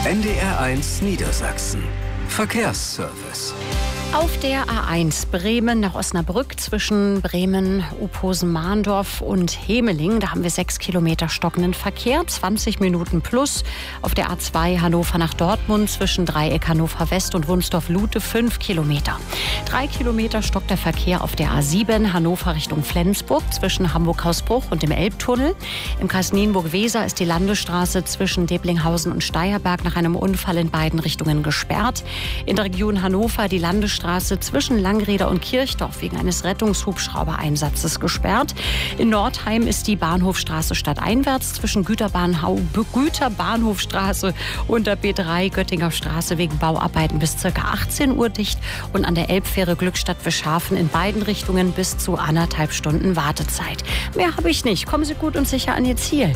NDR1 Niedersachsen. Verkehrsservice. Auf der A1 Bremen nach Osnabrück zwischen Bremen, Uphosen-Mahndorf und Hemeling. Da haben wir 6 Kilometer stockenden Verkehr, 20 Minuten plus. Auf der A2 Hannover nach Dortmund zwischen Dreieck Hannover West und Wunsdorf-Lute 5 Kilometer. 3 Kilometer stockt der Verkehr auf der A7 Hannover Richtung Flensburg zwischen Hamburg-Hausbruch und dem Elbtunnel. Im Kreis Nienburg-Weser ist die Landesstraße zwischen Deblinghausen und Steierberg nach einem Unfall in beiden Richtungen gesperrt. In der Region Hannover die Landesstraße zwischen Langreder und Kirchdorf wegen eines Rettungshubschraubereinsatzes gesperrt. In Nordheim ist die Bahnhofstraße stadteinwärts zwischen Güterbahnhofstraße und der B3 Göttinger Straße wegen Bauarbeiten bis ca. 18 Uhr dicht und an der Elbfähre Glückstadt-Wischhafen in beiden Richtungen bis zu 1,5 Stunden Wartezeit. Mehr habe ich nicht. Kommen Sie gut und sicher an Ihr Ziel.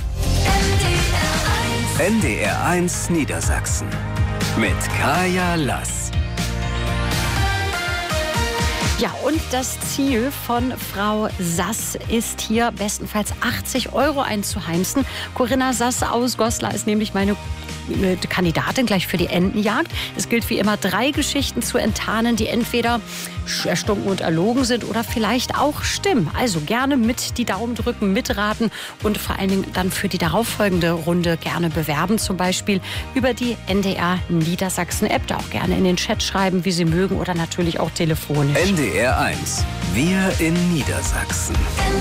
NDR1 Niedersachsen mit Kaya Lass. Ja, und das Ziel von Frau Sass ist hier bestenfalls 80 € einzuheimsen. Corinna Sass aus Goslar ist nämlich meine Kandidatin gleich für die Entenjagd. Es gilt wie immer 3 Geschichten zu enttarnen, die entweder erstunken und erlogen sind oder vielleicht auch stimmen. Also gerne mit die Daumen drücken, mitraten und vor allen Dingen dann für die darauffolgende Runde gerne bewerben. Zum Beispiel über die NDR Niedersachsen App. Da auch gerne in den Chat schreiben, wie Sie mögen oder natürlich auch telefonisch. NDR1. Wir in Niedersachsen.